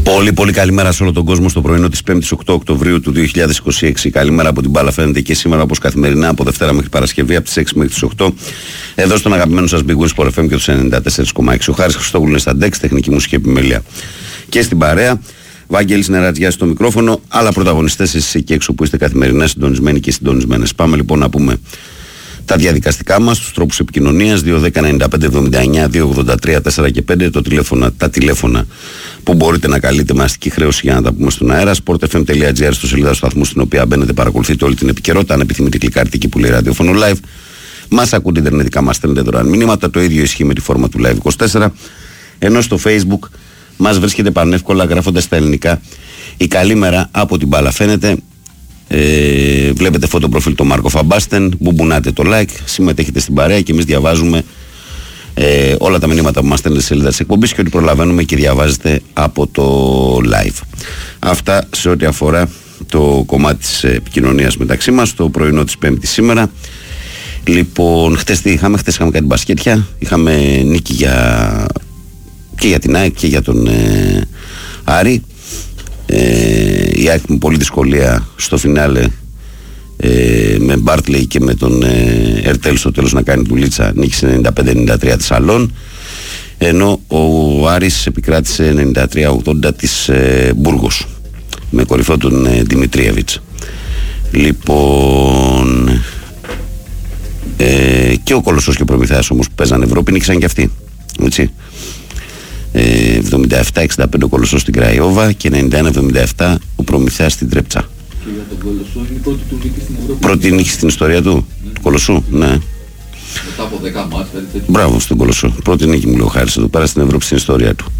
Πολύ καλημέρα σε όλο τον κόσμο στο πρωινό της 5ης 8 Οκτωβρίου του 2026. Καλημέρα από την μπάλα φαίνεται και σήμερα όπως καθημερινά από Δευτέρα μέχρι Παρασκευή από τις 6 μέχρι τις 8. Εδώ στον αγαπημένο σας Big Win Sport FM και τους 94,6. Ο Χάρης Χριστόγλου είναι στα ντεξ, τεχνική μουσική επιμέλεια και στην παρέα. Βάγγελης Νερατζιάς στο μικρόφωνο, αλλά πρωταγωνιστές εσείς εκεί έξω που είστε καθημερινά συντονισμένοι και συντονισμένες. Πάμε λοιπόν να πούμε τα διαδικαστικά μας, τους τρόπους επικοινωνίας 2-10-95-79-283-4 και 5, τα τηλέφωνα που μπορείτε να καλείτε με αστική χρέωση για να τα πούμε στον αέρα. sportfm.gr στο σελίδα του σταθμού στην οποία μπαίνετε, παρακολουθείτε όλη την επικαιρότητα. Αν επιθυμείτε, κλικάρτε εκεί που λέει ραδιόφωνο live. Μας ακούτε ιντερνετικά, μας στέλνετε δωρεάν μηνύματα. Το ίδιο ισχύει με τη φόρμα του Live24. Ενώ στο Facebook μας βρίσκεται πανεύκολα γράφοντας στα ελληνικά η καλήμερα από την μπάλα φαίνεται. Βλέπετε φωτοπροφίλ το Μάρκο Φαμπάστεν, μπουμπουνάτε το like, συμμετέχετε στην παρέα και εμείς διαβάζουμε όλα τα μηνύματα που μας στέλνετε στη σελίδα της εκπομπής και ό,τι προλαβαίνουμε και διαβάζετε από το live. Αυτά σε ό,τι αφορά το κομμάτι της επικοινωνίας μεταξύ μας, το πρωινό της Πέμπτης σήμερα. Λοιπόν, χτες είχαμε κάτι μπασκέτια, είχαμε νίκη και για την ΑΕΚ και για τον Άρη. Η ΑΕΚ με πολλή δυσκολία στο φινάλε με Μπάρτλεϊ και με τον Ερτέλ στο τέλος να κάνει δουλίτσα, νίκησε 95-93 της Αλών, ενώ ο Άρης επικράτησε 93-80 της Μπούργος με κορυφαίο τον Δημητρίεβιτς. Λοιπόν, και ο Κολοσσός και ο Προμηθέας όμως που παίζανε Ευρώπη νίκησαν και αυτοί, έτσι. 77-65 ο Κολοσσός στην Κραϊόβα και 91-77 ο Προμηθέας στην Τρέπτσα. Και για τον Κολοσσό είναι η πρώτη του νίκη στην Ευρώπη. Πρώτη νίκη στην ιστορία του, του Κολοσσού, ναι. Μετά από 10 μάτς, κάτι τέτοιο. Μπράβο στον Κολοσσό. Πρώτη νίκη μου λέει ο Χάρης εδώ πέρα στην Ευρώπη στην ιστορία του.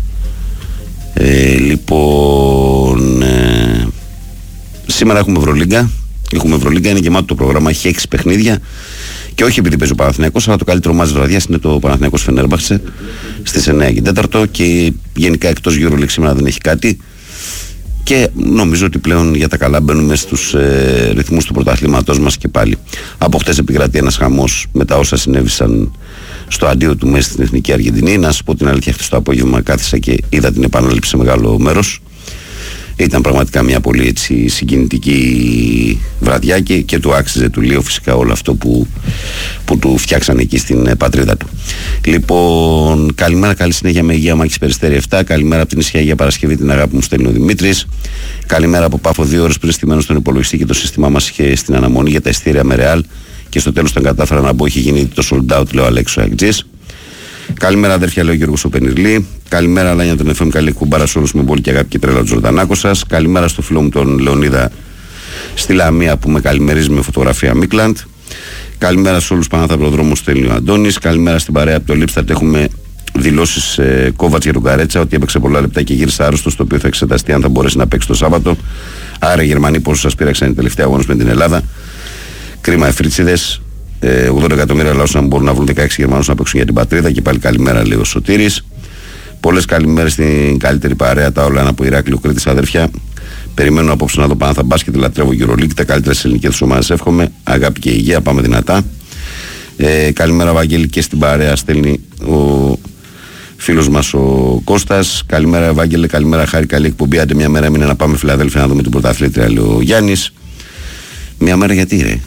Λοιπόν, σήμερα έχουμε Ευρωλίγκα. Είναι γεμάτο το πρόγραμμα, έχει 6 παιχνίδια. Και όχι επειδή παίζει ο Παναθηναϊκός, αλλά το καλύτερο μάτς της βραδιάς είναι το Παναθηναϊκός Φενέρμπαχτσε στις 9 και 4 και γενικά εκτός EuroLeague σήμερα δεν έχει κάτι. Και νομίζω ότι πλέον για τα καλά μπαίνουμε στους ρυθμούς του πρωταθλήματός μας και πάλι. Από χτες επικρατεί ένας χαμός με τα όσα συνέβησαν στο αντίο του Μέση στην Εθνική Αργεντινή. Να σας πω την αλήθεια, χτες το απόγευμα κάθισα και είδα την επανάληψη σε μεγάλο μέρος. Ήταν πραγματικά μια πολύ έτσι συγκινητική βραδιά και του άξιζε του Λίο φυσικά όλο αυτό που του φτιάξαν εκεί στην πατρίδα του. Λοιπόν, καλημέρα, καλή συνέχεια με υγεία Μάκης Περιστέρη 7. Καλημέρα από την Ισχυά για Παρασκευή, την αγάπη μου στέλνει ο Δημήτρης. Καλημέρα από Πάφο, 2 ώρες πριν στημένο στον υπολογιστή και το σύστημά μας είχε στην αναμονή για τα ειστήρια με Ρεάλ και στο τέλος τον κατάφερα να μπω, είχε γίνει το sold out, λέω Αλέξο Αγκτζής. Καλημέρα αδέρφια, λέει ο Γιώργος ο Πενιρλή. Καλημέρα Λάνια τον FM, καλή κουμπάρα σε όλους με πολύ και αγάπη και τρέλα του Ζορδανάκο σας. Καλημέρα στο φίλο μου τον Λεωνίδα στη Λαμία που με καλημερίζει με φωτογραφία Μίκλαντ. Καλημέρα σε όλους πάνω από τον δρόμο στέλνει ο Αντώνης. Καλημέρα στην παρέα από το Λίπστατ. Έχουμε δηλώσεις Κόβατς για τον Καρέτσα ότι έπαιξε πολλά λεπτά και γύρισε άρρωστος, το οποίο θα εξεταστεί αν θα μπορέσει να παίξει το Σάββατο. Άρα οι Γερμανοί πόσο σας πήραξαν οι τελευταίοι αγώνες με την Ελλάδα. Κρίμα εφρίτσιδες. 80 εκατομμύρια λαούς αν μπορούν να βρουν 16 Γερμανούς να παίξουν για την πατρίδα. Και πάλι καλημέρα λέει ο Σωτήρης. Πολλές καλημέρες στην καλύτερη παρέα, τα όλα από Ηράκλειο Κρήτης αδέρφια. Περιμένω απόψε να δω πάνω θα μπάσκετ, λατρεύω EuroLeague, τα καλύτερα στις ελληνικές ομάδες εύχομαι. Αγάπη και υγεία, πάμε δυνατά. Καλημέρα Βαγγέλη και στην παρέα στέλνει ο φίλος μας ο Κώστας. Καλημέρα Ευάγγελε, καλημέρα Χάρη, καλή εκπομπή. Άντε μια μέρα έμεινε να πάμε Φιλαδέλφια να δούμε την πρωταθλήτρια, λέει ο Γιάννης. Μια μέρα γιατί ρε?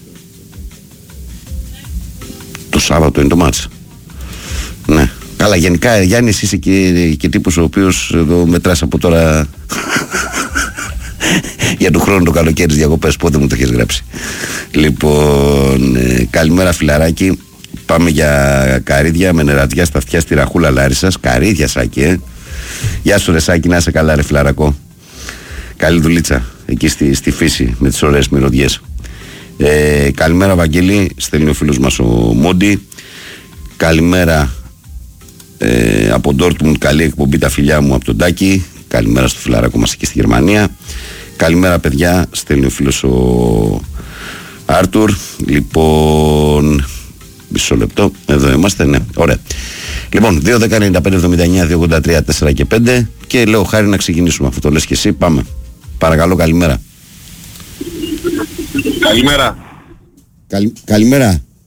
Το Σάββατο είναι το μάτς. Ναι. Καλά, γενικά Γιάννης είσαι και τύπος ο οποίος εδώ μετράς από τώρα για του χρόνου το καλοκαίρι διακοπές, πότε μου το έχεις γράψει. Λοιπόν, καλημέρα φιλαράκι. Πάμε για καρύδια με νερατιά στα αυτιά στη Ραχούλα Λάρισσας. Καρύδια Σάκη, Γεια σου ρε Σάκη, να είσαι καλά ρε φιλαρακό. Καλή δουλίτσα εκεί στη φύση με τις ωραίες μυρωδιές. Καλημέρα Βαγγέλη, στέλνει ο φίλος μας ο Μόντι. Καλημέρα από Ντόρτμουντ, καλή εκπομπή τα φιλιά μου από τον Τάκη. Καλημέρα στο φιλαράκο μας εκεί στη Γερμανία. Καλημέρα παιδιά, στέλνει ο φίλος ο Άρτουρ. Λοιπόν, μισό λεπτό, εδώ είμαστε, ναι, ωραία. Λοιπόν, 2-10-95-79-283-4 και 5 και λέω Χάρη να ξεκινήσουμε, αφού το λες και εσύ, πάμε. Παρακαλώ, καλημέρα. Καλημέρα. Καλημέρα.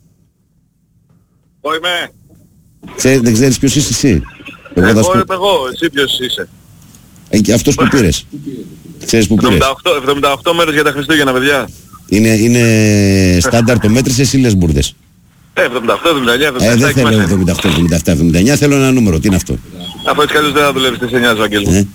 Εγώ είμαι. Δεν ξέρεις ποιος είσαι εσύ? Εγώ είμαι εγώ, εσύ ποιος είσαι? Αυτός που πήρες. Ξέρεις που πήρες. 78 μέρες για τα Χριστούγεννα, παιδιά. Είναι στάνταρ το μέτρησες ή λες μπουρδες. 78, 79, 77. Δεν θέλω 78, 77, 79, θέλω ένα νούμερο. Τι είναι αυτό. Αφού έτσι καλώς δεν θα δουλεύεις τις 9, Βαγγέλη.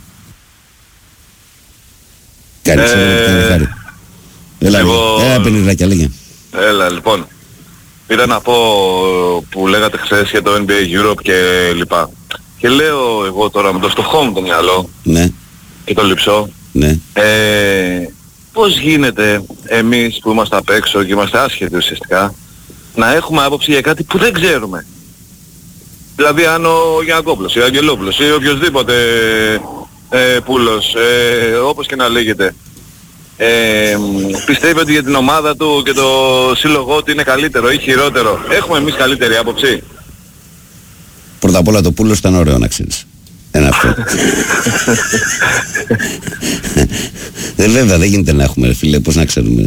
Κάνει, χάρη. Έλα, πενιράκια, λέγε. Έλα, λοιπόν. Πήρα να πω που λέγατε χθες για το NBA Europe και λοιπά. Και λέω εγώ τώρα με το στοχό μου το μυαλό, ναι, και το λειψό, ναι, πώς γίνεται εμείς που είμαστε απ' έξω και είμαστε άσχετοι ουσιαστικά να έχουμε άποψη για κάτι που δεν ξέρουμε. Δηλαδή αν ο Γιαννακόπουλος ή ο Αγγελόπουλος ή οποιοσδήποτε πούλος, όπως και να λέγεται, πιστεύει ότι για την ομάδα του και το σύλλογό του είναι καλύτερο ή χειρότερο, έχουμε εμείς καλύτερη άποψη? Πρώτα απ' όλα το πούλος ήταν ωραίο, να ξέρεις. Ένα αυτό. Βέβαια δεν γίνεται να έχουμε, φίλε, πώς να ξέρουμε.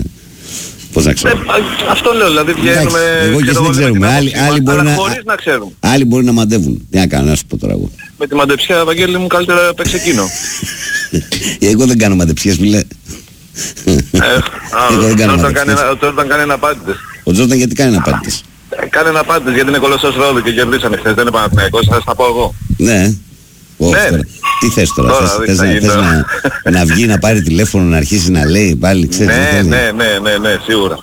Αυτό λέω, δηλαδή βγαίνουμε. Εγώ και δεν ξέρουμε. Αλλά χωρίς να ξέρουμε. Άλλοι μπορεί να μαντεύουν. Τι να κάνω, να σου πω τώρα εγώ. Με τη μαντεψιά, Βαγγέλη μου, καλύτερα παίξε εκείνο. Εγώ δεν κάνω μαντεψιές, φίλε. Ο Τζόρνταν κάνει ένα απάντητες. Ο Τζόρνταν γιατί κάνει ένα απάντητες? Κάνει ένα απάντητες γιατί είναι κολοσσός Ρόδου και κερδίσανε χθες, δεν είναι Παναθηναϊκός, θα τα πω εγώ. Ναι. Τι θες τώρα, θες να βγει, να πάρει τηλέφωνο, να αρχίσει να λέει πάλι, ξέρεις? Ναι, σίγουρα.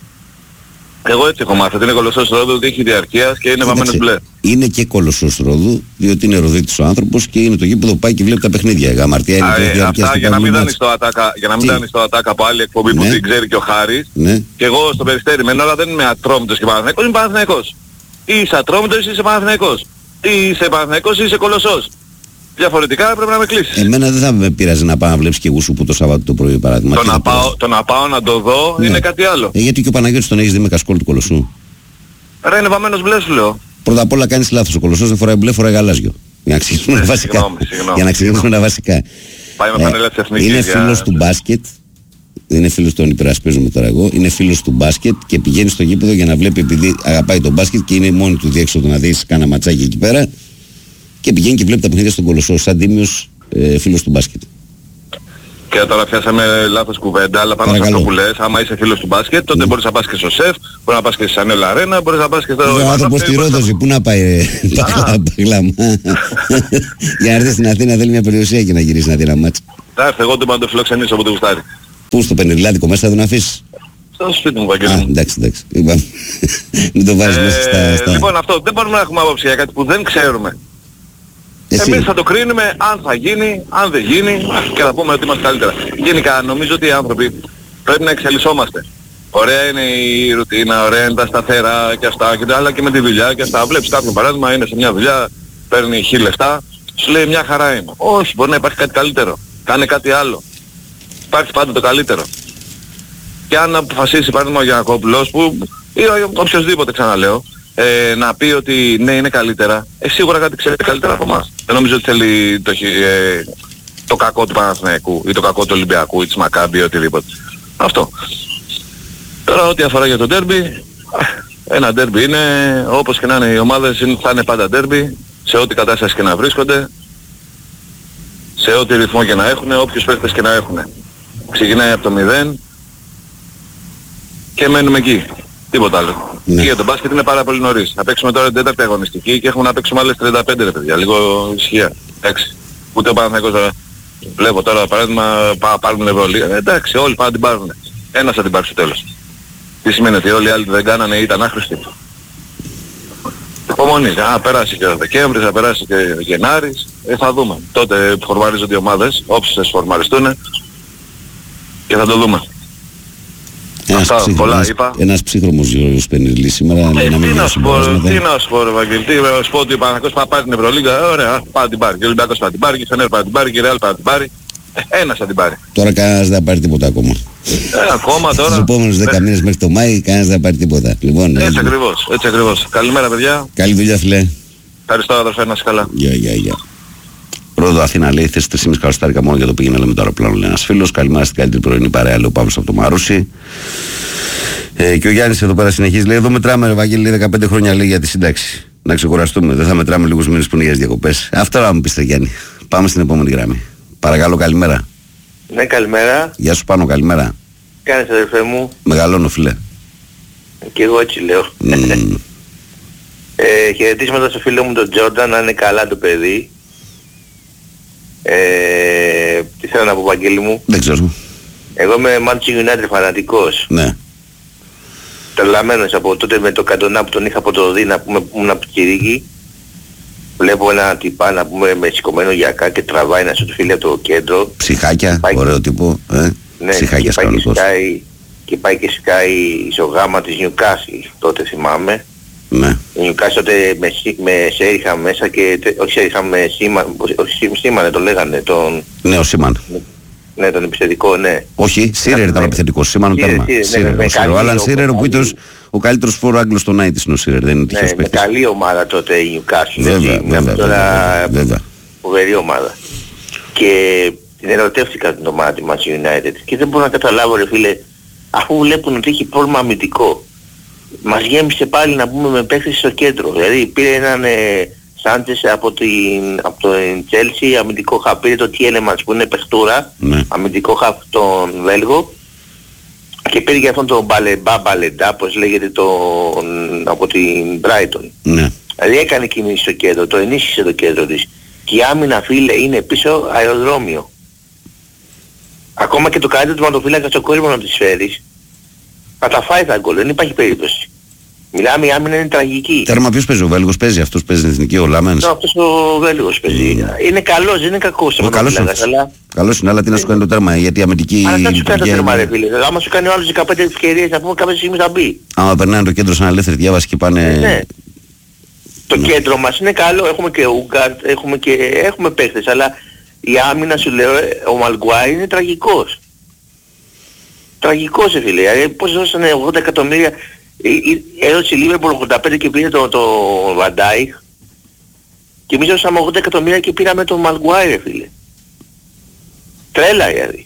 Εγώ έτσι έχω μάθει, ότι είναι κολοσσός Ρόδου, ότι έχει διαρκείας και είναι βαμμένος μπλε. Είναι και κολοσσός Ρόδου, διότι είναι Ροδίτης ο άνθρωπος και είναι το γήπεδο που πάει και βλέπει τα παιχνίδια. Γαμαρτία είναι το διαρκείας. Αυτά για να μην δάνεις το ατάκα από άλλη εκπομπή που την ξέρει και ο Χάρης. Και εγώ στο Περιστέρι μένω, αλλά δεν είμαι Ατρόμητος και Παναθηναϊκός, είμαι Παναθηναϊκός. Ή είσαι Ατρόμητος ή είσαι Παναθηναϊκός. Ή είσαι Παναθηναϊκός ή είσαι κολοσσός. Διαφορετικά πρέπει να με κλείσεις. Εμένα δεν θα με πειράζει να πάω να βλέπεις και Γουσούπου το Σαββάτο το πρωί, παράδειγμα. Το να πάω να το δω είναι κάτι άλλο. Γιατί και ο Παναγιώτης τον έχεις δει με κασκόλ του Κολοσσού? Ρε, είναι βαμμένος μπλε, σου λέω. Πρώτα απ' όλα κάνεις λάθος. Ο Κολοσσός δεν φοράει μπλε, φοράει γαλάζιο. Για να ξεκινήσουμε βασικά. Για να ξεκινήσουμε τα βασικά. Πάει με πανέλα της Εθνικής. Είναι φίλος του μπάσκετ. Δεν είναι φίλος, τον υπερασπίζουμε τώρα εγώ. Είναι φίλος του μπάσκετ και πηγαίνει στο γήπεδο για να βλέπει, επειδή αγαπάει τον μπάσκετ και είναι μόνη του διέξοδο να δει κάνα ματσάκι εκεί πέρα. Και πηγαίνει και βλέπει τα παιχνίδια στον Κολοσσό, σαν τίμιος φίλος του μπάσκετ. Και τώρα πιάσαμε λάθος κουβέντα, αλλά πάνω σε αυτό που λες, άμα είσαι φίλος του μπάσκετ, τότε μπορείς να πας και στο ΣΕΦ, μπορείς να πας και στη Σανέλα Αρένα, μπορείς να πας και στο... Ο άνθρωπος στη Ρόδοση, πού να πάει, παγλάμα. Για να έρθει στην Αθήνα θέλει μια περιουσία και να γυρίσει να δει ένα μάτσο. Θα έρθει εγώ το φιλοξενήσω από το γουστάρι. Πού, στο Πενιρλάδικο μέσα θα τον αφήσεις? Στο σπίτι μου, Βαγγέλη. Εντάξει. Μην το βάζεις μέσα στα... Λοιπόν, αυτό δεν μπορούμε να έχουμε άποψη για κάτι που δεν ξέρουμε. Εμείς θα το κρίνουμε αν θα γίνει, αν δεν γίνει και θα πούμε ότι είμαστε καλύτερα. Γενικά νομίζω ότι οι άνθρωποι πρέπει να εξελισσόμαστε. Ωραία είναι η ρουτίνα, ωραία είναι τα σταθερά και αυτά και τα άλλα και με τη δουλειά και αυτά. Βλέπεις κάποιον παράδειγμα, είναι σε μια δουλειά, παίρνει 1.000 λεφτά, σου λέει μια χαρά είναι. Όχι, μπορεί να υπάρχει κάτι καλύτερο. Κάνε κάτι άλλο. Υπάρχει πάντα το καλύτερο. Και αν αποφασίσει παράδειγμα ο Γιαννακόπουλος που ή οποιοσδήποτε ξαναλέω, να πει ότι ναι είναι καλύτερα, σίγουρα κάτι ξέρει καλύτερα από εμάς. Δεν νομίζω ότι θέλει το κακό του Παναθηναϊκού ή το κακό του Ολυμπιακού ή της Μακάμπη ή οτιδήποτε. Αυτό. Τώρα ό,τι αφορά για το ντέρμπι, ένα ντέρμπι είναι, όπως και να είναι οι ομάδες θα είναι πάντα ντέρμπι, σε ό,τι κατάσταση και να βρίσκονται, σε ό,τι ρυθμό και να έχουν, όποιους παίκτες και να έχουν. Ξεκινάει από το 0 και μένουμε εκεί. Τίποτα άλλο. Ναι. Και για τον μπάσκετ είναι πάρα πολύ νωρίς. Να παίξουμε τώρα την τέταρτη αγωνιστική και έχουμε να παίξουμε άλλες 35 ρε παιδιά. Λίγο ησυχία. 6. Ούτε ο Παναθηναϊκός τώρα. Βλέπω τώρα παράδειγμα πάρουν Ευρωλίγα. Εντάξει, όλοι πάνε να την πάρουν. Ένας θα την πάρει στο τέλος. Τι σημαίνει ότι όλοι οι άλλοι δεν κάνανε ή ήταν άχρηστοι. Υπομονή. Περάσει και ο Δεκέμβρης, θα περάσει και ο Γενάρης. Θα δούμε. Τότε φορμαρίζονται οι ομάδες, όποιες φορμαριστούν και θα το δούμε. Ένας ψύχρωμος Γιώργος Πενιρλής σήμερα. Τι να σου πω ρε Βαγγέλη, τι να σου πω ότι ο Παναθηναϊκός θα πάρει την Ευρωλίγα, ωραία, πάει την πάρει. Και ο Ολυμπιακός θα την πάρει, και η Φενέρ θα την πάρει, και η Ρεάλ θα την πάρει. Ένας θα την πάρει. Τώρα κανένας δεν θα πάρει τίποτα ακόμα. Ακόμα τώρα. Στους επόμενους 10 μήνες μέχρι το Μάη κανένας δεν θα πάρει τίποτα. Λοιπόν, έτσι ακριβώς. Καλημέρα παιδιά. Καλή δουλειά φίλε. Ευχαριστώ αδερφέ, να είσαι καλά. Γεια. Ρόδο Αθήνα λέει θες 3,5 εκατοστάρικα μόνο για το πήγαινε με το αεροπλάνο, λέει ένας φίλος. Καλημέρα στην καλύτερη πρωινή παρέα, λέει ο Παύλος από το Μαρούσι. Και ο Γιάννης εδώ πέρα συνεχίζει, λέει εδώ μετράμε ρε Βαγγέλη, 15 χρόνια λέει για τη σύνταξη. Να ξεκουραστούμε, δεν θα μετράμε λίγους μήνες που είναι για τις διακοπές. Αυτό να μου πεις Γιάννη. Πάμε στην επόμενη γραμμή. Παρακαλώ, καλημέρα. Ναι, καλημέρα. Γεια σου Πάνο, καλημέρα. Κάνεις αδερφέ μου? Μεγαλώνω φίλε. Και εγώ έτσι λέω. Χαιρετίσματα στο φίλο μου τον Τζόρνταν, να είναι καλά το παιδί. Τι θέλω να πω, Βαγγέλη μου? Δεν ξέρω. Εγώ είμαι Manchester United φανατικός. Ναι. Τρελαμένος από τότε με το Καντονά που τον είχα από το Δίνα που ήμουν από το Κυρίκι. Βλέπω ένα τυπά να πούμε με σηκωμένο γιακά και τραβάει ένα σου φίλε από το κέντρο. Ψυχάκια, ωραίο τύπο. Ναι, ψυχάκια κανονικός. Και πάει και σκάει στο γάμα της Newcastle, τότε θυμάμαι. Ναι. Η Newcastle τότε με Σέριχα μέσα και όχι Σέριχα με Σίμαν, το λέγανε τον... Ναι, ο Σίμαν. Ναι, τον επιθετικό, ναι. Όχι, Σίρερ ήταν ο επιθετικός, Σίμαν ο τέρμα. Ο Άλαν Σίρερ που ήταν ο καλύτερος φόρο Άγγλος στον Άιτης είναι ο Σίρερ, δεν είναι τυχαίος παίκτης. Με καλή ομάδα τότε η Newcastle. Βέβαια. Φοβερή ομάδα. Και την ερωτεύτηκα την ομάδα τη Manchester United και δεν μπορώ να καταλάβω ρε φίλε, αφού βλέπουν ότι έχει πρόβλημα αμυντικό. Μας γέμισε πάλι να πούμε με παίκτες στο κέντρο. Δηλαδή πήρε έναν Σάντζες από την Chelsea, αμυντικό χαφ, πήρε το Τιέλεμανς που είναι παιχτούρα, αμυντικό χαφ τον Βέλγο και πήρε και αυτόν τον Μπαλεντά, όπως λέγεται από την Brighton. Ναι. Δηλαδή έκανε κινήσεις στο κέντρο, το ενίσχυσε το κέντρο της. Και η άμυνα φίλε είναι πίσω αεροδρόμιο. Ακόμα και το καλύτερο του ματοφύλακα στο κόρυβο να της φέρεις, θα τα φάει τα γκολ, δεν υπάρχει περίπτωση. Μιλάμε, η άμυνα είναι τραγική. Τέρμα ποιος παίζει, ο Βέλγος παίζει, αυτός παίζει στην εθνική, ο Λάμενς. Ναι, αυτός ο Βέλγος παίζει. Είναι καλός, δεν είναι κακός. Καλός είναι, αλλά τι να σου κάνει το τέρμα, γιατί η αμυντική... Αλλά δεν σου κάνει το τέρμα ρε φίλε, άμα σου κάνει ο άλλος 15 ευκαιρίες να πούμε κάποια στιγμή θα μπει. Άμα περνάνε το κέντρο σαν ελεύθερη διάβαση και πάνε... Ναι. Το κέντρο μας είναι καλό, έχουμε και Ούγκαρτ, έχουμε παίχτες, αλλά η άμυνα σου λέω, ο Μαλγκουάι είναι τραγικός. Τραγικός φίλε, πώς δώσανε 80 εκατομμύρια, έδωσε η Λίβερπουλ 85 και πήρε το Βαντάιχ και εμείς δώσαμε 80 εκατομμύρια και πήραμε το Μαλγκουάι φίλε. Τρέλα δηλαδή.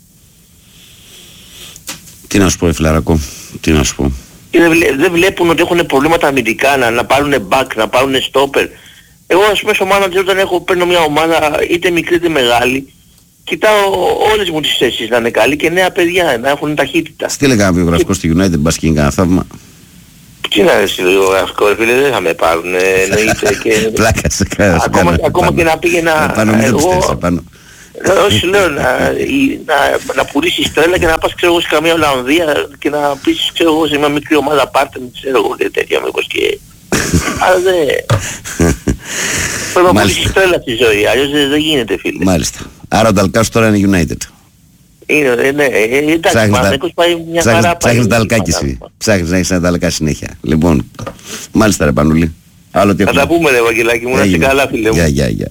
Τι να σου πω φιλαράκο, τι να σου πω. Και δεν βλέπουν ότι έχουν προβλήματα αμυντικά, να πάρουν back, να πάρουν stopper. Εγώ ας πούμε στο manager όταν παίρνω μια ομάδα είτε μικρή είτε μεγάλη, κοιτάω όλες μου τις θέσεις να είναι καλή και νέα παιδιά να έχουν ταχύτητα. Στείλε κανένα βιογραφικό στη United, μπας και είναι κανένα θαύμα. Τι να είναι βιογραφικό φίλε, δεν θα με πάρουν εννοείται και... Πλάκα σε κάνω. Ακόμα και να πήγαινα εγώ... Όχι λέω να πουλήσεις τρέλα και να πας ξέρω εγώ σε καμία Ολλανδία και να πεις ξέρω εγώ σε μια μικρή ομάδα πάρτε με ξέρω εγώ και τέτοια μήπως και... Αλλά δεν... Πρέπει να πουλήσεις τρέλα στη ζωή, αλλιώς δεν γίνεται φίλε. Μάλιστα. Άρα ο Νταλκάς τώρα είναι United. Είναι, ναι, εντάξει, Παναθηναϊκός πάει μια χαρά. Ψάχνεις Νταλκάκι εσύ. Ψάχνεις να έχεις ένα Νταλκά συνέχεια. Λοιπόν, μάλιστα ρε Πανουλή. Θα τα πούμε ρε Βαγγελάκη μου, να είσαι καλά φίλε μου. Γεια.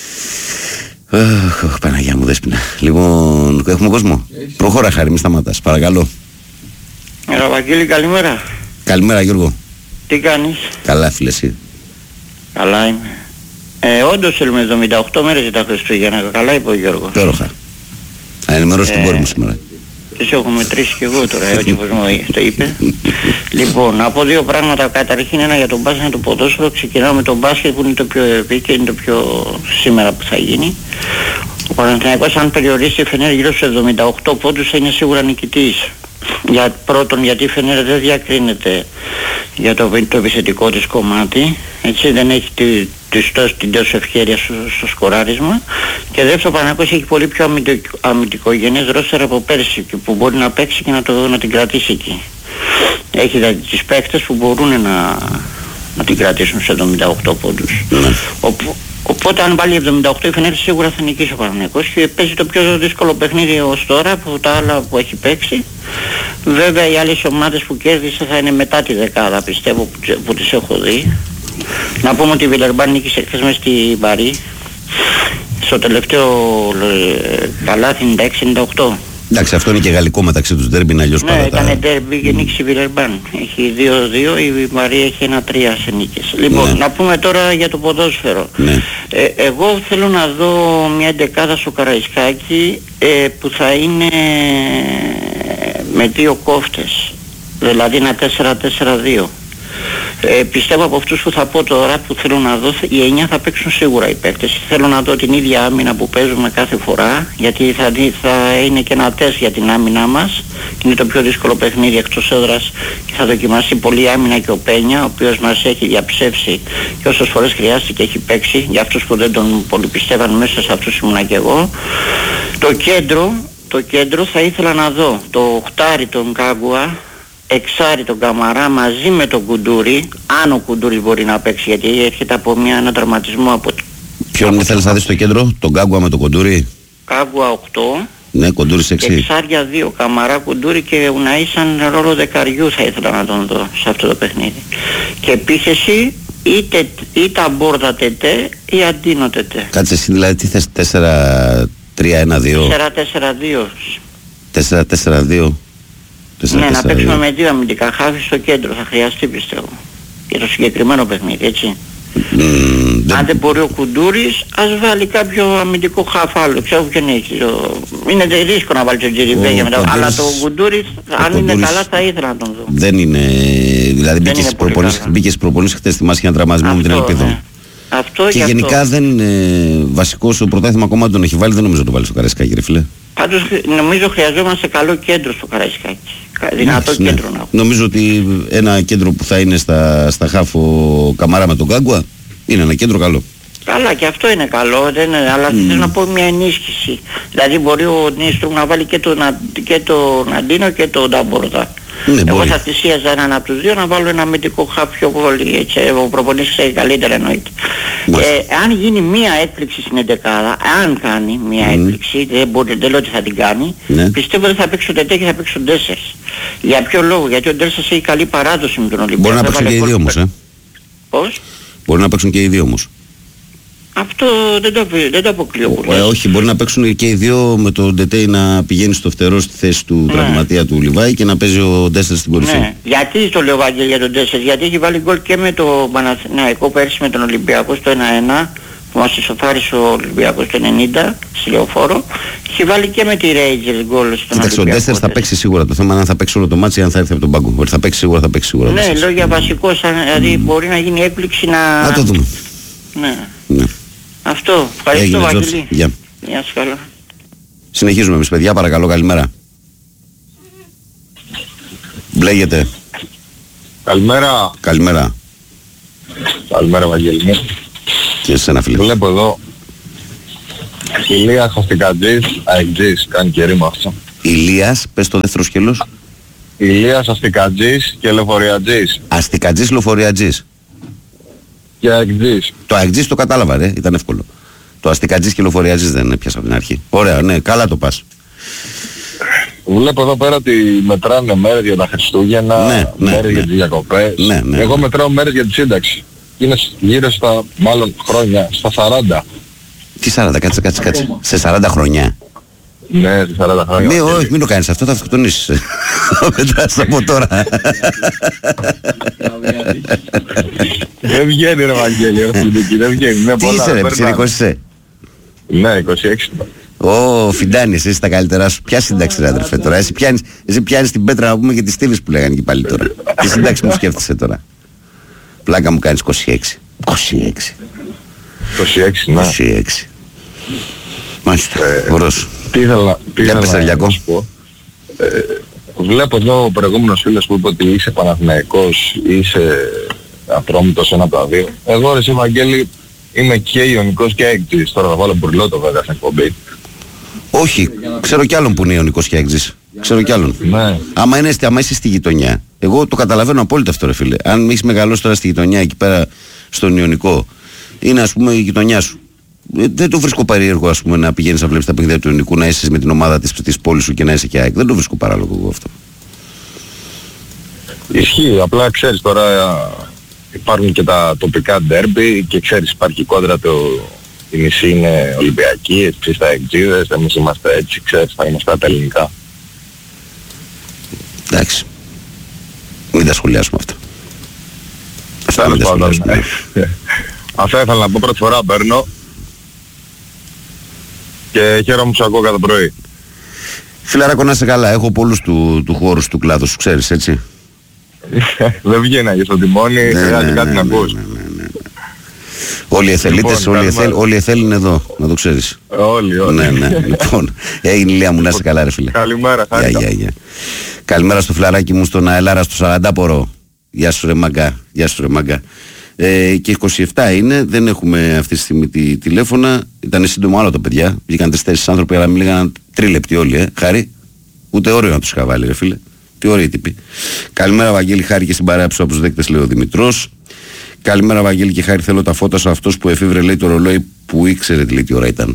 Παναγιά μου δέσποινα. Λοιπόν, έχουμε κόσμο. Προχώρα Χάρη, μη σταματάς, παρακαλώ. Βαγγέλη, καλημέρα. Καλημέρα Γιώργο. Τι κάνεις? Καλά φίλε εσύ. Καλά είμαι. Όντως θέλουμε 78 μέρες για τα Χριστούγεννα. Καλά είπε ο Γιώργος. Πέροχα. Θα ενημερώσει την κόρη μου σήμερα. Τις έχω μετρήσει και εγώ τώρα, έτσι όπως μου το είπε. Λοιπόν, από δύο πράγματα. Καταρχήν ένα για τον μπάσκετ, ένα το ποδόσφαιρο. Ξεκινάω με τον μπάσκετ που είναι το πιο επίκαιρο, είναι το πιο σήμερα που θα γίνει. Ο Παναθηναϊκός αν περιορίσει η Φενέρ γύρω στους 78 πόντους θα είναι σίγουρα νικητής. Πρώτον γιατί η Φενέρ δεν διακρίνεται για το επιθετικό της κομμάτι, έτσι δεν έχει την τόσο ευχέρεια στο σκοράρισμα, και δεύτερο ο Παναθηναϊκός έχει πολύ πιο αμυντικογενές ρόστερ από πέρσι που μπορεί να παίξει και να την κρατήσει εκεί. Έχει δηλαδή τις παίκτες που μπορούν να την κρατήσουν σε 78 πόντους. Οπότε αν βάλει 78 η Φενέρ σίγουρα θα νικήσει ο Παναθηναϊκός και παίζει το πιο δύσκολο παιχνίδι ως τώρα από τα άλλα που έχει παίξει. Βέβαια οι άλλες ομάδες που κέρδισε θα είναι μετά τη δεκάδα πιστεύω που τις έχω δει. Να πούμε ότι η Βιλερμπάν νίκησε χθες μες στη Παρί στο τελευταίο καλάθι 96-98. Εντάξει, αυτό είναι και γαλλικό μεταξύ τους ντέρμπι, είναι αλλιώς ναι, ήταν ντέρμπι και νίκησε η Βιλερμπάν. Έχει 2-2, η Μαρία έχει 1-3 σε νίκες. Λοιπόν, να πούμε τώρα για το ποδόσφαιρο. Εγώ θέλω να δω μια εντεκάδα στο Καραϊσκάκι που θα είναι με δύο κόφτες. Δηλαδή ένα 4-4-2. Πιστεύω από αυτούς που θα πω τώρα που θέλω να δω, οι 9 θα παίξουν σίγουρα οι παίκτες. Θέλω να δω την ίδια άμυνα που παίζουμε κάθε φορά, γιατί θα είναι και ένα τεστ για την άμυνά μας. Είναι το πιο δύσκολο παιχνίδι εκτός έδρας και θα δοκιμάσει πολύ άμυνα και ο Πένια, ο οποίος μας έχει διαψεύσει και όσες φορές χρειάστηκε έχει παίξει. Για αυτούς που δεν τον πολύ πιστεύαν, μέσα σε αυτούς ήμουνα και εγώ. Το κέντρο θα ήθελα να δω το οχτάρι τον Κάγκουα, εξάρι τον Καμαρά μαζί με τον Κουντούρι, αν ο Κουντούρις μπορεί να παίξει, γιατί έρχεται από ένα τραυματισμό από... Ποιον ήθελες να δεις στο κέντρο, τον Κάγκουα με τον Κουντούρι? Κάγκουα 8. Ναι, Κουντούρις 6. Εξάρια 2, Καμαρά, Κουντούρι και Ουναή σαν ρόλο δεκαριού θα ήθελα να τον δω σε αυτό το παιχνίδι. Και επίθεση είτε Αμπόρτα Τετέ ή Αντίνο Τετέ. Κάτσε εσύ δηλαδή τι θες, 4-3-1-2? 4-4-2. Ναι, να παίξουμε με 2 αμυντικά χάφη στο κέντρο, θα χρειαστεί πιστεύω. Για το συγκεκριμένο παιχνίδι, έτσι. Αν δεν μπορεί ο Κουντούρης, ας βάλει κάποιο αμυντικό χάφ άλλο. Ξέρω ποιον έχει. Είναι ρίσκο να βάλει τον Τζιριμπέ μετά. Αλλά το Κουντούρης, αν είναι καλά, θα ήθελα να τον δω. Δεν είναι. Δηλαδή μπήκε στις προπονήσεις χτες, θυμάσαι και ένα τραυματισμό με την Ελπίδα. Ναι. Αυτό και γενικά δεν είναι βασικό στο πρωτάθλημα ακόμα τον έχει βάλει, δεν νομίζω να το βάλει στο Καραϊσκάκι, ρε φίλε. Πάντως νομίζω χρειαζόμαστε καλό κέντρο στο Καραϊσκάκι. Δυνατό κέντρο να έχω. Νομίζω ότι ένα κέντρο που θα είναι στα χάφο Καμαρά με τον Κάγκουα είναι ένα κέντρο καλό. Καλά, και αυτό είναι καλό, αλλά θέλω να πω μια ενίσχυση. Δηλαδή μπορεί ο Νίστρου να βάλει και τον Αντίνο και τον Νταμπόρτα. Ναι, εγώ θα θυσίαζα έναν από τους δύο να βάλω ένα αμυντικό χάπ πιο πολύ, έτσι, ο προπονητής ξέρει καλύτερα εννοείται. Αν γίνει μία έκπληξη στην 11, αν κάνει μία έκπληξη, δεν λέω ότι θα την κάνει, πιστεύω ότι θα παίξουν Τετέ και θα παίξουν Ντέσσερς. Για ποιο λόγο? Γιατί ο Ντέσσερς έχει καλή παράδοση με τον Ολυμπιακό. Μπορεί να παίξουν και οι δύο όμως, Πώς? Μπορεί να παίξουν και οι δύο όμως. Αυτό δεν το αποκλείω που λες. Όχι, μπορεί να παίξουν και οι δύο με τον Ντετέι να πηγαίνει στο φτερό στη θέση του τραυματία του Λιβάη και να παίζει ο Ντέσσερ στην κορυφή. Ναι. Γιατί το λέω Βαγγέλη για τον Ντέσσερ? Γιατί έχει βάλει γκολ και με το Παναθηναϊκό πέρσι με τον Ολυμπιακό στο 1-1 που μας ισοφάρισε ο Ολυμπιακός το 90 στη Λεωφόρο. Έχει βάλει και με τη Rangers γκολ στον Ολυμπιακό. Εντάξει, ο Ντέσσερ θα παίξει σίγουρα. Το θέμα είναι αν θα παίξει όλο το μάτσι ή αν θα έρθει από τον πάγκο. Ότι θα παίξει σίγουρα, θα παίξει σίγουρα. Ναι, λέω για βασικό, δηλαδή μπορεί να γίνει έκπληξη να... Να το δούμε. Ναι. Αυτό. Ευχαριστώ Βαγγέλη. Γεια σας, καλά. Συνεχίζουμε εμείς παιδιά, παρακαλώ, καλημέρα. Μπλέγεται. Καλημέρα. Καλημέρα. Καλημέρα Βαγγέλη. Και εσένα φίλε. Βλέπω εδώ Ηλίας Αστικατζής, αεκτζής, κάνει και ρήμα αυτό. Ηλίας, πες το δεύτερο σκέλος. Ηλίας Αστικατζής και Λεωφοριατζής. Αστικατζής, Λεωφοριατζής. Και αεκτζής. Το αεκτζής το κατάλαβα ρε, ήταν εύκολο. Το αστικατζής και Λεωφοριατζής δεν έπιασα από την αρχή. Ωραία, ναι, καλά το πας. Βλέπω εδώ πέρα ότι μετράνε μέρες για τα Χριστούγεννα, μέρες για τις διακοπές. Εγώ μετράω μέρες για τη σύνταξη. Είναι γύρω στα, μάλλον χρόνια, στα 40. Τι 40, κάτσε. Σε 40 χρονιά. Ναι, σε 40 χρόνια. Όχι, μην το κάνεις αυτό, θα αυτοκτονήσεις. Το μετράς από τώρα. Δεν βγαίνει ρε Βαγγέλη, δεν βγαίνει. Τι είσαι ρε, ψηρικός είσαι? Ναι, 26. Φιντάνης, εσύ τα καλύτερά σου. Ποια σύνταξη ρε αδερφέ τώρα? Εσύ πιάνεις την πέτρα να πούμε και τις στήλες που λέγανε και πάλι τώρα. Τι σύνταξη μου σκέφτεσαι τώρα? Πλάκα μου κάνεις 26. 26, ναι. 26. Μάλιστα, ωραίος. Τι ήθελα να σου πω. Βλέπω εδώ ο προηγούμενος φίλος που είπε ότι είσαι Παναθηναϊκός, είσαι Ατρόμητος, ένα από τα δύο. Εγώ ρε εσύ Βαγγέλη είμαι και Ιωνικός και Αεκτζής. Τώρα θα βάλω μπουρλότο βέβαια στην εκπομπή. Όχι, ξέρω κι άλλον που είναι Ιωνικός και Αεκτζής. Ξέρω κι άλλον. Ναι. Άμα είσαι στη γειτονιά. Εγώ το καταλαβαίνω απόλυτα αυτό ρε φίλε. Αν έχεις μεγαλώσει τώρα στη γειτονιά εκεί πέρα στον Ιωνικό, είναι ας πούμε η γειτονιά σου. Δεν το βρίσκω περίεργο ας πούμε να πηγαίνεις να βλέπεις τα παιχνίδια του Ιωνικού, να είσαι με την ομάδα της πόλης σου και να είσαι και ΑΕΚ. Δεν το βρίσκω παράλογο εγώ αυτό. Ισχύει, απλά ξέρεις τώρα υπάρχουν και τα τοπικά ντέρμπι και ξέρεις υπάρχει κόντρα η μισή είναι Ολυμπιακή, εσείς τα Αεκτζίδες, εμείς είμαστε έτσι, ξέρεις, θα είμαστε τα ελληνικά. Εντάξει. Μην τα σχολιάσουμε αυτά. Αυτά μην τα σχολιάσουμε. Αυτά ήθελα να πω, πρώτη φορά παίρνω και χαίρομαι που σ' ακούω κάθε πρωί. Φιλαράκο να είσαι καλά, έχω πολλούς του χώρου του κλάδου σου, ξέρεις έτσι. Δεν βγαίνει να στο τιμόνι, χρειάζεται κάτι να ακούς. Όλοι οι εθελίτες, όλοι οι εθέλοι είναι εδώ, να το ξέρεις. Όλοι. Ναι. Λοιπόν, έγινε η Λία μου, να είσαι καλά ρε φίλε. Καλημέρα, χάρηκα. Καλημέρα στο φιλαράκι μου, στον Αελάρα στο 40πορο. Γεια σου ρε μάγκα. Και 27 είναι, δεν έχουμε αυτή τη στιγμή τηλέφωνα. Ήταν σύντομο άλλο το παιδιά. Βγήκαν 4 άνθρωποι, αλλά μιλήγαν 3 λεπτοί όλοι, Χάρη. Ούτε όριο να τους είχα βάλει, ρε φίλε. Τι ωραίοι τύποι. Καλημέρα, Βαγγέλη, Χάρη και στην παρέα από τους δέκτες, λέει ο Δημητρός. Καλημέρα, Βαγγέλη και Χάρη. Θέλω τα φώτα σε αυτός που εφήβρε, λέει, το ρολόι που ήξερε τι ώρα ήταν.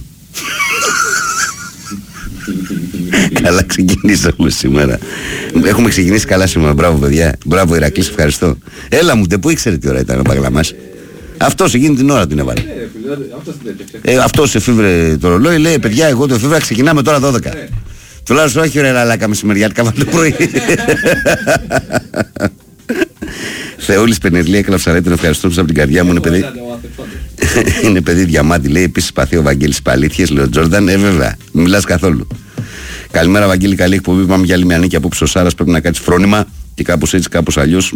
Καλά ξεκινήσαμε σήμερα. Έχουμε ξεκινήσει καλά σήμερα. Μπράβο, παιδιά. Μπράβο, Ηρακλής, ευχαριστώ. Έλα μου, πού ήξερε τι ώρα ήταν ο Παγλαμάς. Αυτός εκείνη την ώρα την έβαλε. Αυτός εφήβρε το ρολόι, λέει, παιδιά, εγώ το εφήβρα, ξεκινάμε τώρα 12. Τουλάχιστον όχι ρε λαλάκα μεσημεριάτικα το πρωί. Θεόλης Πενερλή, έκλαψα ρε, την ευχαριστώ από την καρδιά μου, είναι παιδί διαμάτι, λέει. Επίσης παθεί ο Βαγγέλης Παλήθιες, λέει ο Τζόρνταν. Βέβαια, μιλάς καθόλου. Καλημέρα, Βαγγέλη, καλή εκπομπή. Πάμε για άλλη μια νίκη απόψε. Ο Σάρας πρέπει να κάτσει φρόνημα και κάπως έτσι, κάπως αλλιώς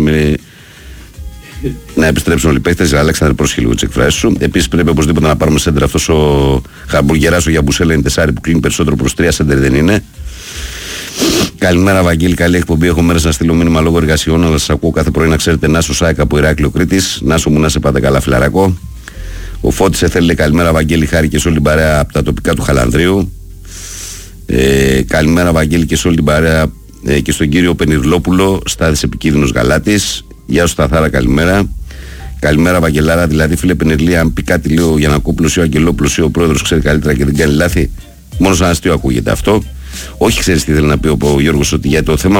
να επιστρέψουν όλοι οι παίχτες. Αλέξανδρε, πρόσχε λίγο τις εκφράσεις σου. Επίσης πρέπει οπωσδήποτε να πάρουμε σέντερ. Αυτός ο Χαμπουργεράς, ο Γιαμπουσέλα είναι 4 που κλείνει περισσότερο προς 3 σέντερ, δεν είναι. Καλημέρα, Βαγγέλη, καλή εκπομπή. Έχω μέρες να στείλω μήνυμα λόγω εργασιών, αλλά σας ακούω κάθε πρωί να ξέρετε. Νάσο Σάικα από Ηράκλειο Κρήτης. Νάσο μου, να σε πάτε καλά, φιλαρακό. Ο Φώτης έθελε καλημέρα, Βαγγέλη, Χάρη και σε όλη την παρέα από τα τοπικά του Χαλανδρίου. Καλημέρα, Βαγγέλη, και σε όλη την παρέα και στον κύριο Πενιρλόπουλο, Στάδης Επικίνδυνος Γαλάτης. Γεια σου, Σταθάρα, καλημέρα. Καλημέρα, Βαγγελάρα. Δηλαδή, φίλε Πενιρλή, αν πει κάτι λέει ο Γιαννακόπουλος ή ο Αγγελόπουλος ή ο πρόεδρος ξέρει καλύτερα και δεν κάνει λάθη, μόνο σαν αστείο ακούγεται αυτό. Όχι, ξέρεις τι θέλει να πει ο Γιώργος, ότι για το θέμα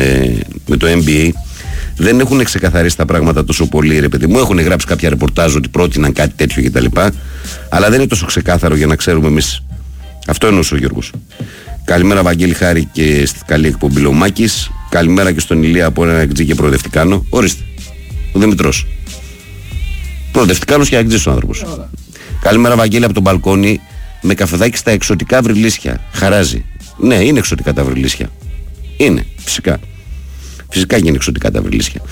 με το NBA δεν έχουν ξεκαθαρίσει τα πράγματα τόσο πολύ, ρε παιδί μου. Έχουν γράψει κάποια ρεπορτάζ ότι πρότειναν κάτι τέτοιο κτλ. Αλλά δεν είναι τόσο ξεκάθαρο για να ξέρουμε εμείς. Αυτό εννοούσε ο Γιώργος. Καλημέρα, Βαγγέλη, Χάρη και στη καλή εκπομπή Λομάκης. Καλημέρα και στον Ηλία από ένα εκτζή και προοδευτικάνο. Ορίστε. Ο Δημητρός. Προοδευτικάνος και εκτζής ο άνθρωπος. Καλημέρα, Βαγγέλη, από τον μπαλκόνι με καφεδάκι στα εξωτικά βρυλίσια. Χαράζει. Ναι, είναι εξωτικά τα βρυλίσια. Είναι, φυσικά. Φυσικά και είναι εξωτικά τα βρυλίσια.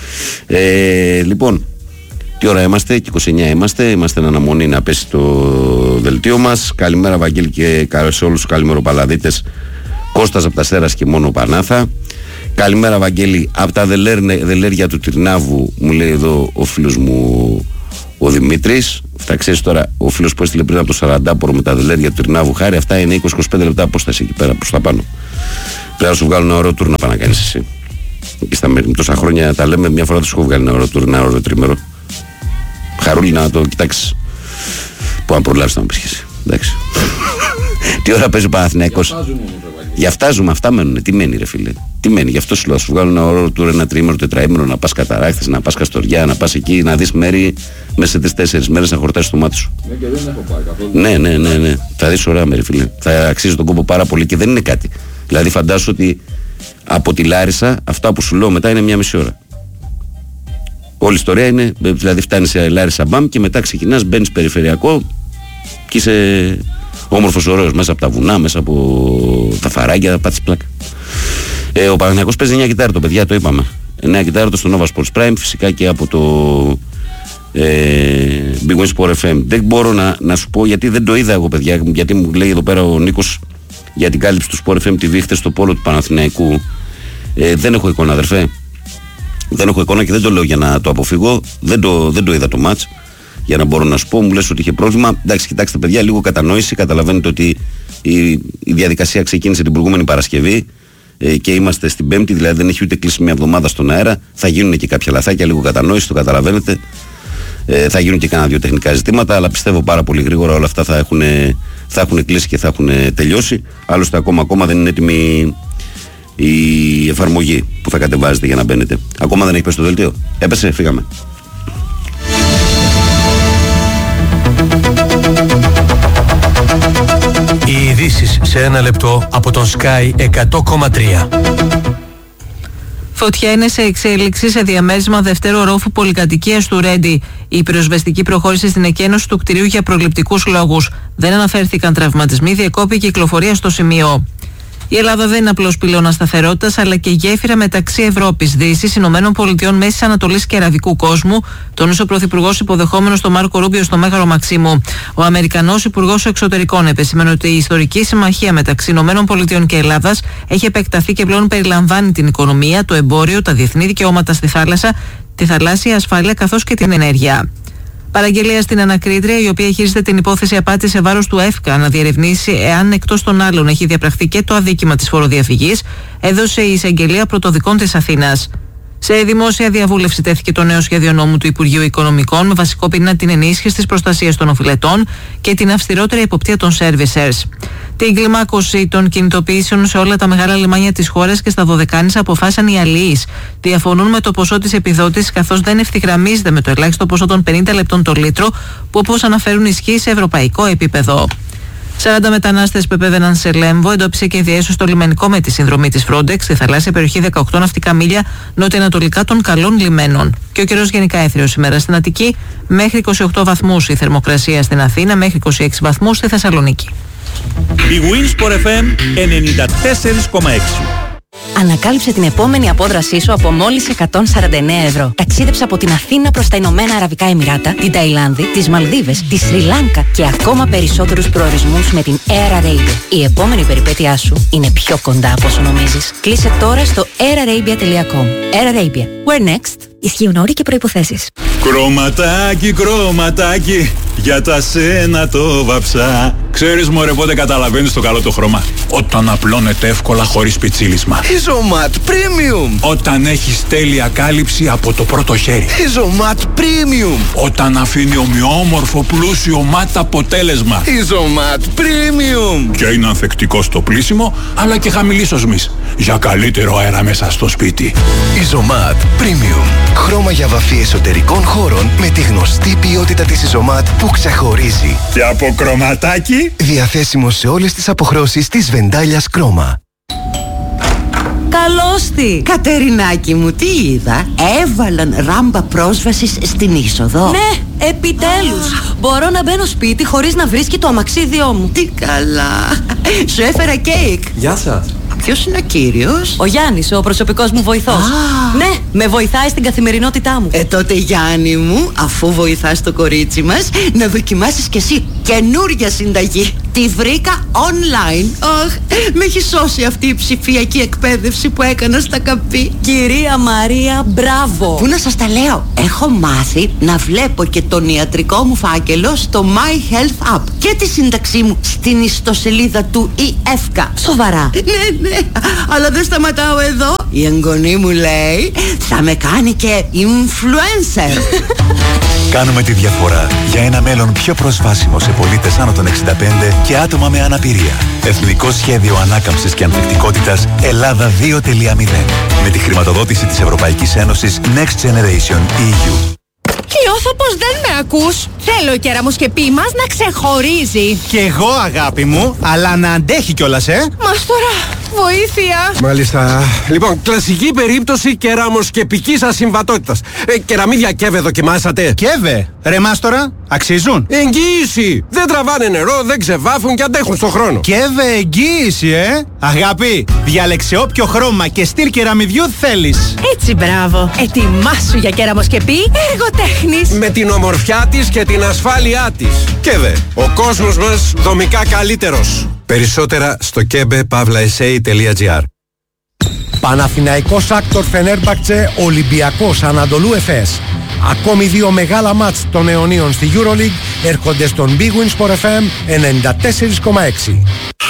Λοιπόν, τι ώρα είμαστε, και 29 είμαστε. Είμαστε εν αναμονή να πέσει το δελτίο μας. Καλημέρα, Βαγγέλη, και σε όλους τους καλημεροπαλαδίτες. Κώστας από τα Στέρας και μόνο Πανάθα. Καλημέρα, Βαγγέλη, από τα δελέρια του Τυρνάβου, μου λέει εδώ ο φίλος μου ο Δημήτρης. Αυτά ξέρεις τώρα, ο φίλος που έστειλε πριν από το 40πορο με τα δελέρια του Τυρνάβου, Χάρη, αυτά είναι 20-25 λεπτά απόσταση εκεί πέρα προς τα πάνω. Πρέπει να σου βγάλουν ένα ωραίο τουρ να πάνε να κάνεις εσύ. Και στα μέρη, τόσα χρόνια τα λέμε, μια φορά θα σου έχω βγάλει ένα ωραίο τουρ, ένα ωραίο τρίμερο. Χαρούλη, να το κοιτάξεις. Πού αν προλάβεις να μου πεις εσύ. Εντάξει. Τι ώρα παίζει ο Παναθηναϊκός. Για αυτά ζούμε, αυτά μένουν. Τι μένει, ρε φίλε. Τι μένει, γι' αυτό σου λέω. Σου βγάλουν ένα ωραίο τουρ, ένα τρίμερο, τετραήμερο, να πας Καταράχτες, να πας Καστοριά, να πας εκεί, να δεις μέρη μέσα σε 3-4 μέρες να χορτάσεις το μάτι σου. Ναι, και δεν έχω πάει καθόλου. Ναι. Θα δεις ωραία μέρη, φίλε. Θα αξίζει τον κόπο πάρα πολύ και δεν είναι κάτι. Δηλαδή, φαντάσου ότι από τη Λάρισα, αυτά που σου λέω μετά είναι 1,5 ώρα. Όλη η ιστορία είναι, δηλαδή φτάνεις σε Λάρισα μπαμ και μετά ξεκινάς, μπαίνεις περιφερειακό και είσαι όμορφος ωραίος μέσα από τα βουνά, μέσα από τα φαράγγια, θα πάθεις πλάκα. Ο Παναθηναϊκός παίζει 9 κιτάρτο, παιδιά, το είπαμε. 9 κιτάρτο στο Nova Sports Prime, φυσικά και από το Big Win Sport FM. Δεν μπορώ να σου πω γιατί δεν το είδα εγώ, παιδιά, γιατί μου λέει εδώ πέρα ο Νίκος για την κάλυψη του Sport FM TV χθες στο πόλο του Παναθηναϊκού. Δεν έχω εικόνα, αδερφέ. Δεν έχω εικόνα και δεν το λέω για να το αποφύγω. Δεν το είδα το match για να μπορώ να σου πω. Μου λες ότι είχε πρόβλημα. Εντάξει, κοιτάξτε, παιδιά, λίγο κατανόηση. Καταλαβαίνετε ότι η διαδικασία ξεκίνησε την προηγούμενη Παρασκευή και είμαστε στην Πέμπτη, δηλαδή δεν έχει ούτε κλείσει μια εβδομάδα στον αέρα. Θα γίνουν και κάποια λαθάκια, λίγο κατανόηση, το καταλαβαίνετε. Θα γίνουν και κάνα δύο τεχνικά ζητήματα, αλλά πιστεύω πάρα πολύ γρήγορα όλα αυτά θα έχουν κλείσει και θα έχουν τελειώσει. Άλλωστε, ακόμα δεν είναι έτοιμη η εφαρμογή που θα κατεβάζετε για να μπαίνετε. Ακόμα δεν έχει πέσει το δελτίο. Έπεσε, φύγαμε. Οι ειδήσεις σε ένα λεπτό από τον Sky 100,3. Φωτιά είναι σε εξέλιξη σε διαμέρισμα δευτέρου ορόφου πολυκατοικίας του Ρέντι. Η πυροσβεστική προχώρησε στην εκένωση του κτηρίου για προληπτικούς λόγους. Δεν αναφέρθηκαν τραυματισμοί, διεκόπη κυκλοφορία στο σημείο. Η Ελλάδα δεν είναι απλώς πυλώνας σταθερότητας, αλλά και γέφυρα μεταξύ Ευρώπης, Δύσης, Ηνωμένων Πολιτειών, Μέσης Ανατολής και Αραβικού κόσμου, τόνισε ο Πρωθυπουργός υποδεχόμενος τον Μάρκο Ρούμπιο στο Μέγαρο Μαξίμου. Ο Αμερικανός Υπουργός Εξωτερικών επεσήμενε ότι η ιστορική συμμαχία μεταξύ Ηνωμένων Πολιτειών και Ελλάδας έχει επεκταθεί και πλέον περιλαμβάνει την οικονομία, το εμπόριο, τα διεθνή δικαιώματα στη θάλασσα, τη θαλάσσια ασφάλεια καθώς και την ενέργεια. Παραγγελία στην ανακρίτρια, η οποία χειρίζεται την υπόθεση απάτη σε βάρος του ΕΦΚΑ να διερευνήσει εάν εκτός των άλλων έχει διαπραχθεί και το αδίκημα της φοροδιαφυγής, έδωσε η εισαγγελία πρωτοδικών της Αθήνας. Σε δημόσια διαβούλευση τέθηκε το νέο σχέδιο νόμου του Υπουργείου Οικονομικών με βασικό πυρήνα την ενίσχυση της προστασίας των οφειλετών και την αυστηρότερη εποπτεία των servicers. Την κλιμάκωση των κινητοποιήσεων σε όλα τα μεγάλα λιμάνια της χώρας και στα Δωδεκάνησα αποφάσισαν οι αλληλείς. Διαφωνούν με το ποσό της επιδότησης, καθώς δεν ευθυγραμμίζεται με το ελάχιστο ποσό των 50 λεπτών το λίτρο, που όπως αναφέρουν ισχύει σε ευρωπαϊκό επίπεδο. 40 μετανάστες που επέβαιναν σε Λέμβο εντόπισε και διέσωσε στο λιμενικό με τη συνδρομή της Frontex στη θαλάσσια περιοχή 18 ναυτικά μίλια νότια-ανατολικά των καλών λιμένων. Και ο καιρός γενικά έθριος σήμερα στην Αττική, μέχρι 28 βαθμούς η θερμοκρασία στην Αθήνα, μέχρι 26 βαθμούς στη Θεσσαλονίκη. Η Winsport FM 94,6. Ανακάλυψε την επόμενη απόδρασή σου από μόλις 149 ευρώ. Ταξίδεψε από την Αθήνα προς τα Ηνωμένα Αραβικά Εμιράτα, την Ταϊλάνδη, τις Μαλδίβες, τη Σρι Λάνκα και ακόμα περισσότερους προορισμούς με την Air Arabia. Η επόμενη περιπέτειά σου είναι πιο κοντά από όσο νομίζεις. Κλείσε τώρα στο airarabia.com. Air Arabia. Where next? Ισχύουν όροι και προϋποθέσεις. Κρωματάκι, κρωματάκι, για τα σένα το βαψά. Ξέρεις μωρέ πότε καταλαβαίνεις το καλό το χρώμα? Όταν απλώνεται εύκολα χωρίς πιτσίλισμα. Isomat Premium. Όταν έχεις τέλεια κάλυψη από το πρώτο χέρι. Isomat Premium. Όταν αφήνει ομοιόμορφο πλούσιο ματ αποτέλεσμα. Isomat Premium. Και είναι ανθεκτικό στο πλύσιμο, αλλά και χαμηλής οσμής, για καλύτερο αέρα μέσα στο σπίτι. Isomat Premium. Χρώμα για βαφή εσωτερικών χώρων με τη γνωστή ποιότητα της Isomat που ξεχωρίζει. Και από κρωματάκι, διαθέσιμο σε όλες τις αποχρώσεις της Βεντάλιας Κρόμα. Καλώς τη! Κατερινάκη μου, τι είδα? Έβαλαν ράμπα πρόσβασης στην είσοδο. Ναι, επιτέλους! Μπορώ να μπαίνω σπίτι χωρίς να βρίσκει το αμαξίδιό μου. Τι καλά! Σου έφερα κέικ. Γεια σας. Ποιος είναι ο κύριος? Ο Γιάννης, ο προσωπικός μου βοηθός. Ναι, με βοηθάει στην καθημερινότητά μου. Τότε Γιάννη μου, αφού βοηθάς το κορίτσι μας, να δοκιμάσεις κι εσύ καινούρια συνταγή. Τη βρήκα online. Με έχει σώσει αυτή η ψηφιακή εκπαίδευση που έκανα στα καπί. Κυρία Μαρία, μπράβο. Πού να σας τα λέω? Έχω μάθει να βλέπω και τον ιατρικό μου φάκελο στο My Health App και τη σύνταξή μου στην ιστοσελίδα του ΕΦΚΑ. Σοβαρά? Ναι, αλλά δεν σταματάω εδώ. Η εγγονή μου λέει θα με κάνει και influencer. Κάνουμε τη διαφορά για ένα μέλλον πιο προσβάσιμο σε πολίτες άνω των 65 και άτομα με αναπηρία. Εθνικό Σχέδιο Ανάκαμψης και Ανθεκτικότητας Ελλάδα 2.0. Με τη χρηματοδότηση της Ευρωπαϊκής Ένωσης Next Generation EU. Νιώθω πως δεν με ακούς. Θέλω η κεραμοσκεπή μας να ξεχωρίζει. Κι εγώ αγάπη μου, αλλά να αντέχει κιόλας, Μας τώρα, βοήθεια. Μάλιστα. Λοιπόν, κλασική περίπτωση κεραμοσκεπικής ασυμβατότητας. Κεραμίδια Κέβε δοκιμάσατε? Κέβε? Ρε μάστορα, αξίζουν? Εγγύηση! Δεν τραβάνε νερό, δεν ξεβάφουν και αντέχουν στον χρόνο. Κέβε εγγύηση, Αγάπη, διάλεξε όποιο χρώμα και στυλ κεραμιδιού θέλεις. Έτσι, μπράβο. Ετοιμάσου για κεραμοσκεπή εργοτέχνης. Με την ομορφιά της και την ασφάλειά της. Κέβε, ο κόσμος μας δομικά καλύτερος. Περισσότερα στο kebe.sa.gr. Παναθηναϊκός Άκτορ Φενέρμπαχτσε, Ολυμπιακός Ανατολού Εφές. Ακόμη δύο μεγάλα μάτς των αιωνίων στη EuroLeague έρχονται στον Big Win Sport FM 94,6.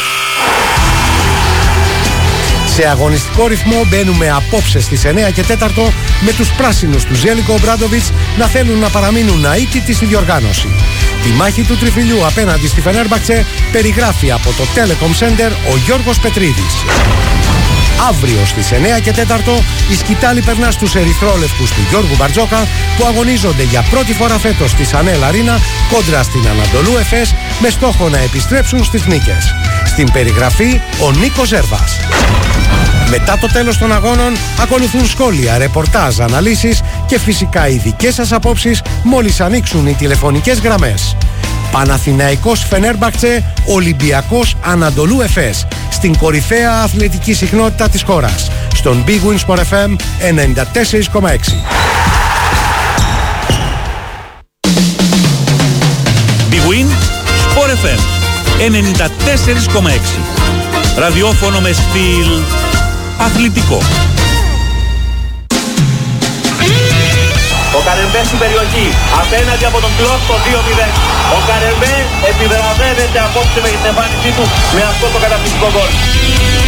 Σε αγωνιστικό ρυθμό μπαίνουμε απόψε στις 9 και 4 με τους πράσινους του Ζέλικο Ομπράντοβιτς να θέλουν να παραμείνουν αοίκητοι στη διοργάνωση. Τη μάχη του τριφυλιού απέναντι στη Φενέρμπαχτσε περιγράφει από το Telecom Center ο Γιώργος Πετρίδης. Αύριο στις 9 και 4 η σκητάλη περνά στους ερυθρόλευκους του Γιώργου Μπαρτζόκα που αγωνίζονται για πρώτη φορά φέτος στη Σανέλ Αρίνα κόντρα στην Ανατολού Εφές με στόχο να επιστρέψουν στις νίκες. Στην περιγραφή ο Νίκος Ζέρβας. Μετά το τέλος των αγώνων ακολουθούν σχόλια, ρεπορτάζ, αναλύσεις και φυσικά οι δικές σας απόψεις μόλις ανοίξουν οι τηλεφωνικές γραμμές. Παναθηναϊκός Φενέρμπαχτσε, Ολυμπιακός Ανατολού Εφές στην κορυφαία αθλητική συχνότητα της χώρας, στον Big Win Sport FM 94,6. Big Win Sport FM 94,6. Ραδιόφωνο με στυλ αθλητικό. Ο Καρεμπέ στην περιοχή, απέναντι από τον Κλόπ το 2-0. Ο Καρεμπέ επιβραβεύεται απόψε με την εμφάνισή του με αυτό το καταπληκτικό γκολ.